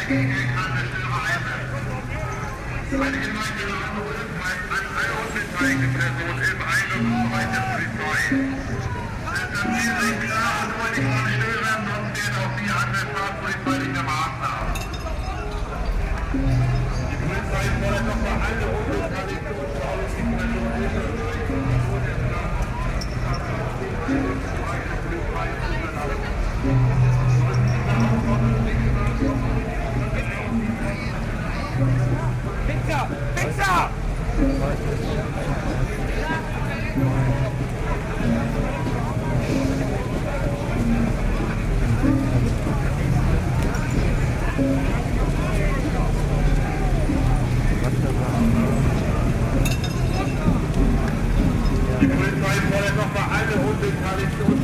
Eine gemeinsame Anruf an alle unbeteiligte Personen im Einsatzbereich der Polizei. Das Ziel ist klar und deutlich von Stören, sonst werden auch die anwendbaren polizeiliche Maßnahmen. Die Polizei fordert nochmal alle unbeteiligten Personen Fixer! Die Polizei fordert nochmal alle unbeteiligten